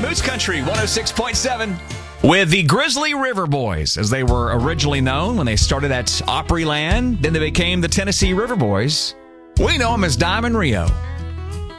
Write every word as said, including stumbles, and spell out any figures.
Moose Country one oh six point seven. With the Grizzly River Boys, as they were originally known when they started at Opryland, then they became the Tennessee River Boys. We know them as Diamond Rio.